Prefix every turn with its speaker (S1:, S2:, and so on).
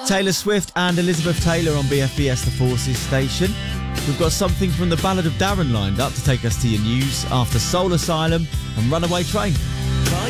S1: Taylor Swift and Elizabeth Taylor on BFBS The Forces station. We've got something from the Ballad of Darren lined up to take us to your news after Soul Asylum and Runaway Train.